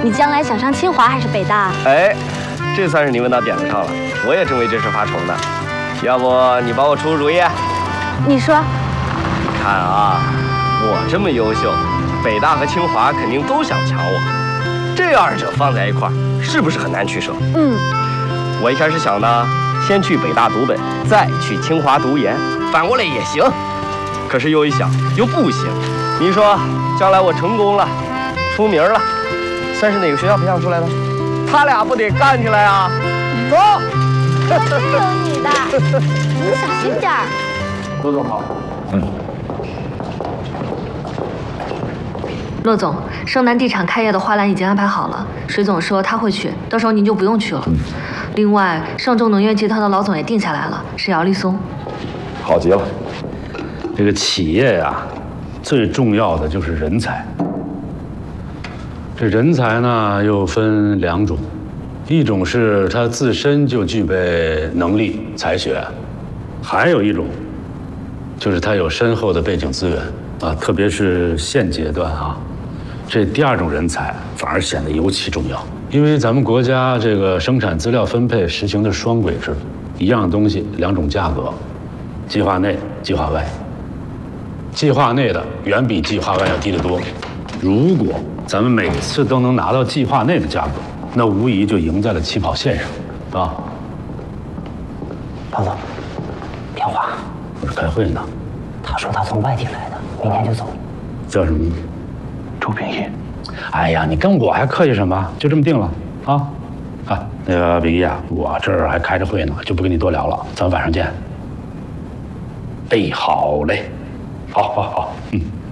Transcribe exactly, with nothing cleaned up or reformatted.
你将来想上清华还是北大？ 哎，这算是你问到点子上了。我也正为这事发愁呢。要不你帮我出出主意？ 你说。 你看啊，我这么优秀，北大和清华肯定都想抢我。这二者放在一块儿，是不是很难取舍？ 嗯。 我一开始想呢，先去北大读本，再去清华读研，反过来也行。可是又一想，又不行。你说，将来我成功了，出名了，算是哪个学校培养出来的？他俩不得干起来啊！走。 还有你的，你小心点儿。 骆总好。嗯。 骆总，盛南地产开业的花篮已经安排好了，水总说他会去，到时候您就不用去了。嗯。另外，盛众能源集团的老总也定下来了，是姚立松。 好极了。 这个企业呀、啊，最重要的就是人才。这人才呢，又分两种。一种是他自身就具备能力才学，还有一种就是他有深厚的背景资源啊，特别是现阶段啊，这第二种人才反而显得尤其重要。因为咱们国家这个生产资料分配实行的双轨制，一样东西两种价格，计划内、计划外。计划内的远比计划外要低得多。如果咱们每次都能拿到计划内的价格，那无疑就赢在了起跑线上，啊！ 老总，电话。 我是开会呢。 他说他从外地来的，明天就走。 叫什么？ 周秉义。 哎呀，你跟我还客气什么？就这么定了啊！啊，那个秉义啊，我这儿还开着会呢，就不跟你多聊了，咱晚上见。哎，好嘞，好，好，好，嗯。